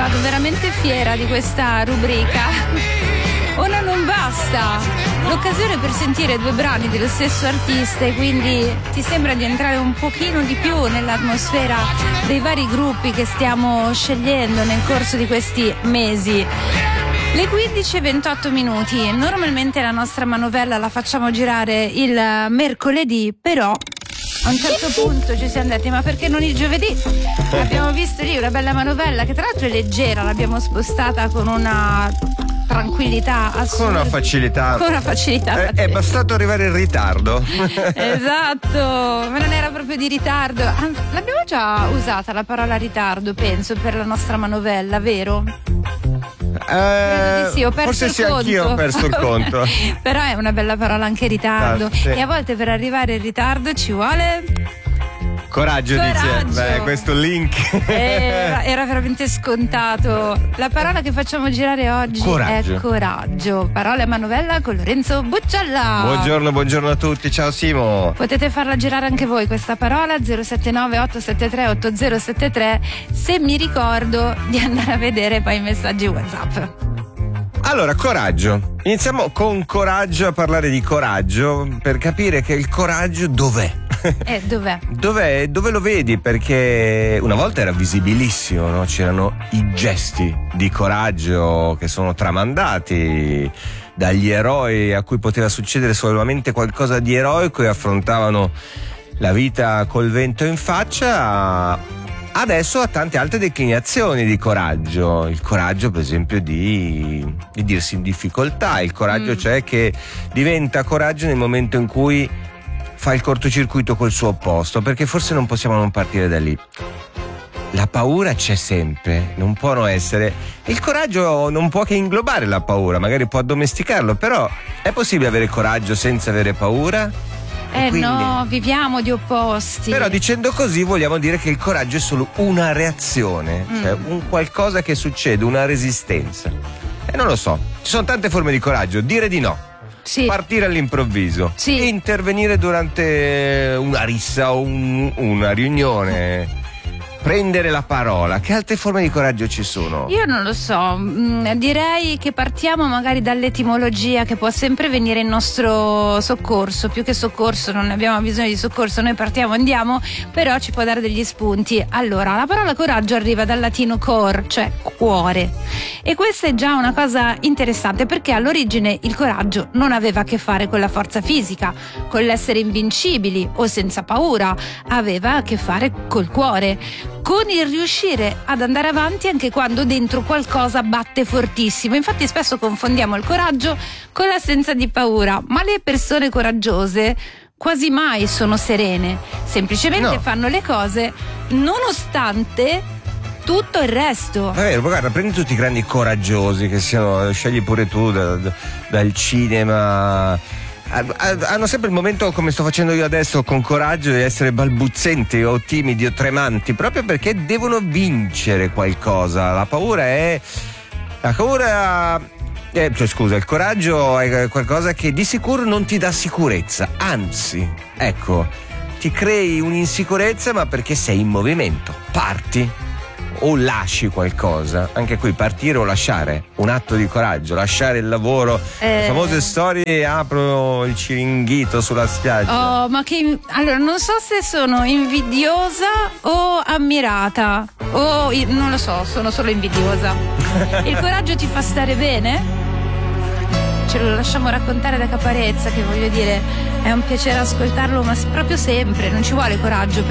vado veramente fiera di questa rubrica. Ora non basta, l'occasione per sentire due brani dello stesso artista e quindi ti sembra di entrare un pochino di più nell'atmosfera dei vari gruppi che stiamo scegliendo nel corso di questi mesi. Le 15:28. Normalmente la nostra manovella la facciamo girare il mercoledì, però a un certo punto ci siamo detti: ma perché non il giovedì? Abbiamo visto lì una bella manovella che tra l'altro è leggera, l'abbiamo spostata con una tranquillità assurda. Con una facilità. È bastato arrivare in ritardo. Esatto, ma non era proprio di ritardo. L'abbiamo già usata la parola ritardo, penso, per la nostra manovella, vero? Credo di sì, forse sì, anch'io ho perso il conto. Però è una bella parola anche ritardo. Sì. E a volte per arrivare in ritardo ci vuole coraggio. Dice. Beh, questo link era veramente scontato. La parola che facciamo girare oggi è coraggio. Parola e manovella con Lorenzo Buccialla. Buongiorno a tutti, ciao Simo. Potete farla girare anche voi questa parola 079 873 8073 se mi ricordo di andare a vedere poi i messaggi WhatsApp. Allora, coraggio. Iniziamo con coraggio a parlare di coraggio per capire che il coraggio dov'è? Dov'è? Dove lo vedi? Perché una volta era visibilissimo, no? C'erano i gesti di coraggio che sono tramandati dagli eroi a cui poteva succedere solamente qualcosa di eroico e affrontavano la vita col vento in faccia. Adesso ha tante altre declinazioni di coraggio. Il coraggio, per esempio, di dirsi in difficoltà. Il coraggio, cioè, che diventa coraggio nel momento in cui fa il cortocircuito col suo opposto, perché forse non possiamo non partire da lì. La paura c'è sempre, non può non essere. Il coraggio non può che inglobare la paura, magari può addomesticarlo, però è possibile avere coraggio senza avere paura? Quindi, no, viviamo di opposti. Però dicendo così vogliamo dire che il coraggio è solo una reazione, cioè un qualcosa che succede, una resistenza. E non lo so, ci sono tante forme di coraggio: dire di no, sì. Partire all'improvviso, sì. Intervenire durante una rissa o una riunione, prendere la parola. Che altre forme di coraggio ci sono? Io non lo so, direi che partiamo magari dall'etimologia che può sempre venire in nostro soccorso. Più che soccorso, non abbiamo bisogno di soccorso, noi partiamo, andiamo, però ci può dare degli spunti. Allora, la parola coraggio arriva dal latino cor, cioè cuore, e questa è già una cosa interessante, perché all'origine il coraggio non aveva a che fare con la forza fisica, con l'essere invincibili o senza paura, aveva a che fare col cuore, con il riuscire ad andare avanti anche quando dentro qualcosa batte fortissimo. Infatti spesso confondiamo il coraggio con l'assenza di paura, ma le persone coraggiose quasi mai sono serene, semplicemente fanno le cose nonostante tutto il resto. È vero, guarda, prendi tutti i grandi coraggiosi che siano, scegli pure tu dal cinema. Hanno sempre il momento, come sto facendo io adesso, con coraggio, di essere balbuzzenti o timidi o tremanti, proprio perché devono vincere qualcosa. Il coraggio è qualcosa che di sicuro non ti dà sicurezza, anzi, ecco, ti crei un'insicurezza, ma perché sei in movimento, parti o lasci qualcosa. Anche qui partire o lasciare, un atto di coraggio, lasciare il lavoro. Le famose storie: apro il ciringhito sulla spiaggia. Allora, non so se sono invidiosa o ammirata, non lo so, sono solo invidiosa. Il coraggio ti fa stare bene? Ce lo lasciamo raccontare da Caparezza, che voglio dire, è un piacere ascoltarlo, ma proprio sempre, non ci vuole coraggio